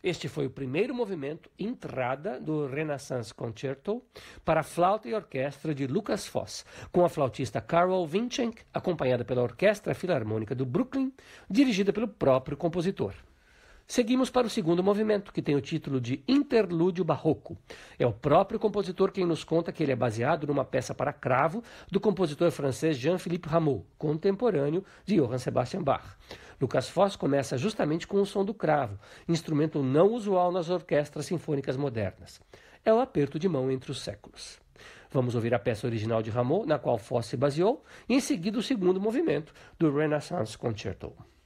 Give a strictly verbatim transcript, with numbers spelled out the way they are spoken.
Este foi o primeiro movimento, entrada, do Renaissance Concerto para flauta e orquestra de Lucas Foss, com a flautista Carol Vinchenk, acompanhada pela Orquestra Filarmônica do Brooklyn, dirigida pelo próprio compositor. Seguimos para o segundo movimento, que tem o título de Interlúdio Barroco. É o próprio compositor quem nos conta que ele é baseado numa peça para cravo do compositor francês Jean-Philippe Rameau, contemporâneo de Johann Sebastian Bach. Lucas Foss começa justamente com o som do cravo, instrumento não usual nas orquestras sinfônicas modernas. É o aperto de mão entre os séculos. Vamos ouvir a peça original de Rameau, na qual Foss se baseou, e em seguida o segundo movimento do Renaissance Concerto.